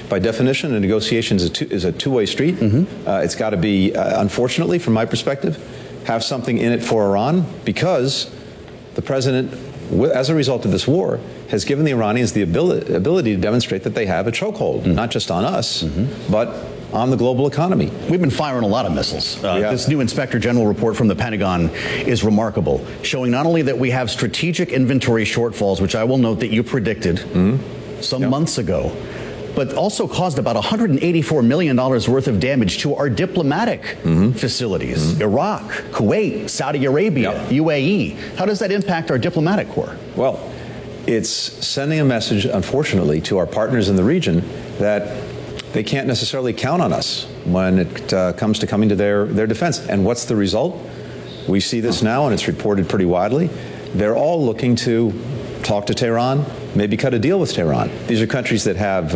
by definition, a negotiation is a two-way street. It's got to be, unfortunately, from my perspective, have something in it for Iran, because the president, as a result of this war, has given the Iranians the ability to demonstrate that they have a chokehold, not just on us, but on the global economy. We've been firing a lot of missiles. This new Inspector General report from the Pentagon is remarkable, showing not only that we have strategic inventory shortfalls, which I will note that you predicted some months ago, but also caused about $184 million worth of damage to our diplomatic facilities, Iraq, Kuwait, Saudi Arabia, UAE. How does that impact our diplomatic corps? Well, it's sending a message, unfortunately, to our partners in the region that they can't necessarily count on us when it comes to coming to their defense. And what's the result? We see this now, and it's reported pretty widely. They're all looking to talk to Tehran, maybe cut a deal with Tehran. These are countries that have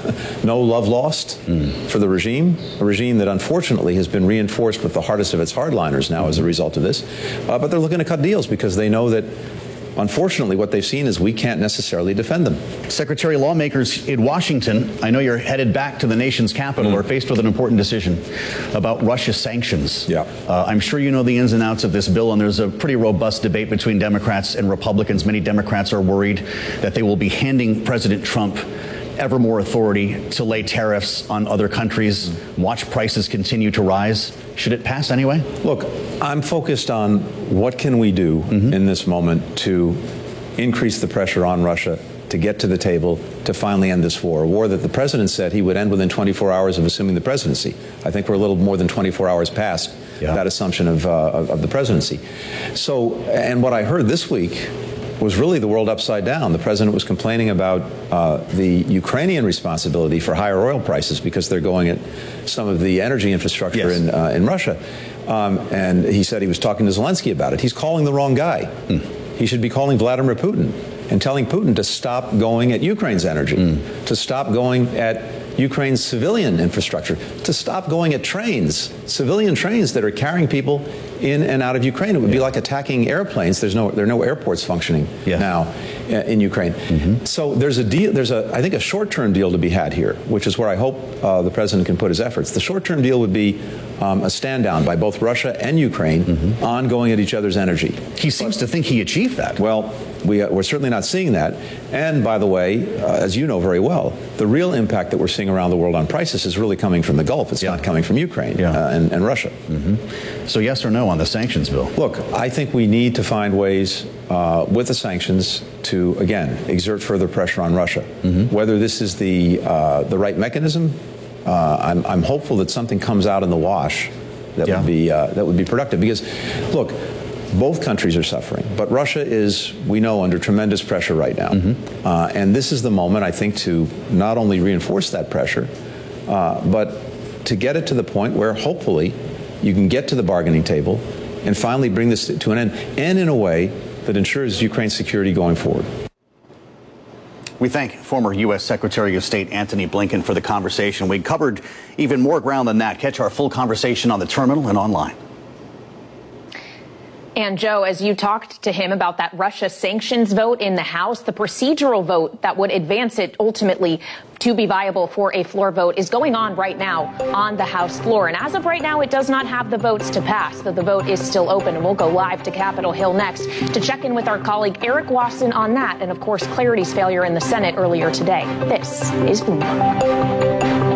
no love lost for the regime, a regime that unfortunately has been reinforced with the hardest of its hardliners now as a result of this. But they're looking to cut deals because they know that, unfortunately, what they've seen is we can't necessarily defend them. Secretary, lawmakers in Washington, I know you're headed back to the nation's capital, are faced with an important decision about Russia sanctions. I'm sure you know the ins and outs of this bill, and there's a pretty robust debate between Democrats and Republicans. Many Democrats are worried that they will be handing President Trump ever more authority to lay tariffs on other countries, watch prices continue to rise. Should it pass anyway? Look, I'm focused on what can we do in this moment to increase the pressure on Russia to get to the table to finally end this war, a war that the president said he would end within 24 hours of assuming the presidency. I think we're a little more than 24 hours past that assumption of the presidency. So, and what I heard this week was really the world upside down. The president was complaining about the Ukrainian responsibility for higher oil prices because they're going at some of the energy infrastructure in Russia. And he said he was talking to Zelensky about it. He's calling the wrong guy. He should be calling Vladimir Putin and telling Putin to stop going at Ukraine's energy, to stop going at Ukraine's civilian infrastructure, to stop going at trains, civilian trains that are carrying people in and out of Ukraine. It would be like attacking airplanes. There are no airports functioning now in Ukraine. So there's a deal. I think, a short-term deal to be had here, which is where I hope the president can put his efforts. The short-term deal would be a stand down by both Russia and Ukraine on going at each other's energy. He seems to think he achieved that. Well, we're certainly not seeing that. And by the way, as you know very well, the real impact that we're seeing around the world on prices is really coming from the Gulf. It's not coming from Ukraine and Russia. So yes or no on the sanctions bill? Look, I think we need to find ways with the sanctions to, again, exert further pressure on Russia. Whether this is the right mechanism, I'm hopeful that something comes out in the wash that would be productive. Because, look, both countries are suffering, but Russia is, we know, under tremendous pressure right now. And this is the moment, I think, to not only reinforce that pressure, but to get it to the point where hopefully you can get to the bargaining table and finally bring this to an end, and in a way that ensures Ukraine's security going forward. We thank former U.S. Secretary of State Antony Blinken for the conversation. We covered even more ground than that. Catch our full conversation on the terminal and online. And Joe, as you talked to him about that Russia sanctions vote in the House, the procedural vote that would advance it ultimately to be viable for a floor vote is going on right now on the House floor. And as of right now, it does not have the votes to pass, though the vote is still open. And we'll go live to Capitol Hill next to check in with our colleague Eric Wasson on that. And of course, Clarity's failure in the Senate earlier today. This is Bloomberg.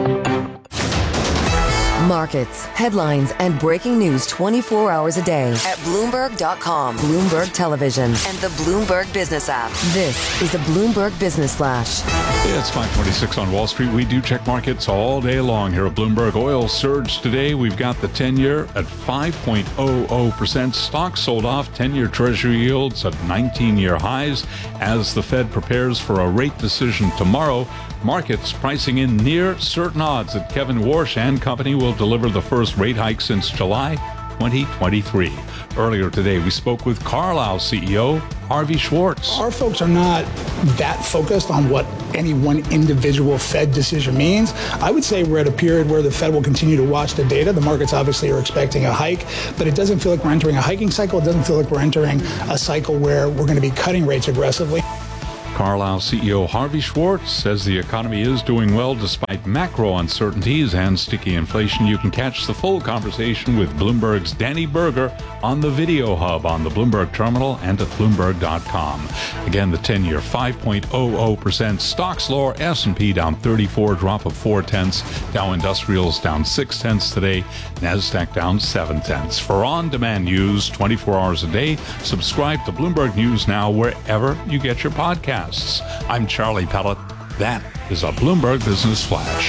Markets, headlines, and breaking news 24 hours a day at Bloomberg.com, Bloomberg Television, and the Bloomberg Business app. This is the Bloomberg Business Flash. It's 5:26 on Wall Street. We do check markets all day long here at Bloomberg. Oil surged today. We've got the 10-year at 5.00%. Stocks sold off. 10-year Treasury yields at 19-year highs as the Fed prepares for a rate decision tomorrow. Markets pricing in near certain odds that Kevin Warsh and company will deliver the first rate hike since July 2023. Earlier today, we spoke with Carlyle CEO Harvey Schwartz. Our folks are not that focused on what any one individual Fed decision means. I would say we're at a period where the Fed will continue to watch the data. The markets obviously are expecting a hike, but it doesn't feel like we're entering a hiking cycle. It doesn't feel like we're entering a cycle where we're going to be cutting rates aggressively. Carlyle CEO Harvey Schwartz says the economy is doing well despite macro uncertainties and sticky inflation. You can catch the full conversation with Bloomberg's Danny Berger on the Video Hub on the Bloomberg terminal and at Bloomberg.com. Again, the 10-year 5.00%. Stocks lower. S&P down 34, drop of 0.4. Dow Industrials down 0.6 today. NASDAQ down 0.7. For on-demand news 24 hours a day, subscribe to Bloomberg News Now wherever you get your podcasts. I'm Charlie Pellet. That is a Bloomberg Business Flash.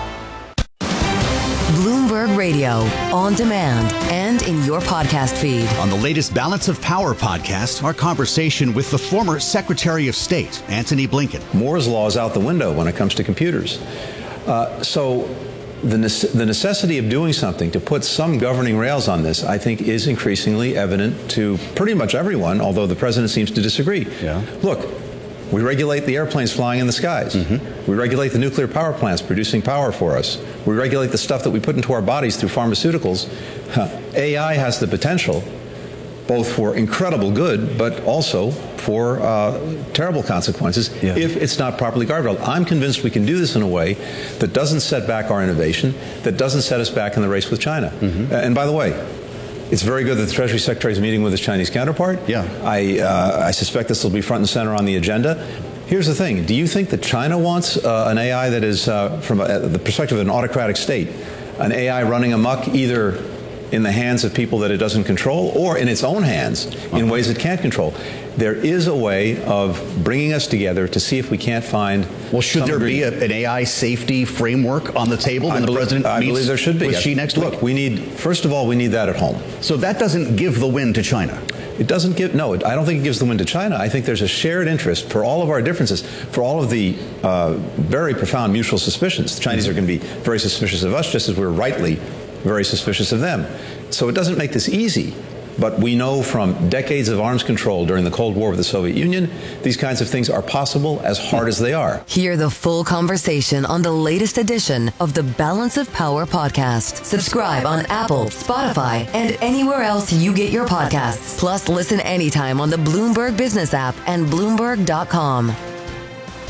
Bloomberg Radio, on demand and in your podcast feed. On the latest Balance of Power podcast, our conversation with the former Secretary of State, Antony Blinken. Moore's law is out the window when it comes to computers. So the necessity of doing something to put some governing rails on this, I think, is increasingly evident to pretty much everyone, although the president seems to disagree. Yeah. Look, we regulate the airplanes flying in the skies. We regulate the nuclear power plants producing power for us. We regulate the stuff that we put into our bodies through pharmaceuticals. AI has the potential both for incredible good, but also for terrible consequences if it's not properly guarded. I'm convinced we can do this in a way that doesn't set back our innovation, that doesn't set us back in the race with China. And by the way, it's very good that the Treasury Secretary is meeting with his Chinese counterpart. I suspect this will be front and center on the agenda. Here's the thing. Do you think that China wants an AI that is, from the perspective of an autocratic state, an AI running amok either in the hands of people that it doesn't control or in its own hands in ways it can't control? There is a way of bringing us together to see if we can't find. Well, should there be an AI safety framework on the table when the president I meets believe there should be. with Xi next week? Look, first of all, we need that at home. So that doesn't give the win to China. It doesn't give, no, I don't think it gives the win to China. I think there's a shared interest for all of our differences, for all of the very profound mutual suspicions. The Chinese are going to be very suspicious of us, just as we're rightly very suspicious of them. So it doesn't make this easy. But we know from decades of arms control during the Cold War with the Soviet Union, these kinds of things are possible as hard as they are. Hear the full conversation on the latest edition of the Balance of Power podcast. Subscribe on Apple, Spotify, and anywhere else you get your podcasts. Plus, listen anytime on the Bloomberg Business app and Bloomberg.com.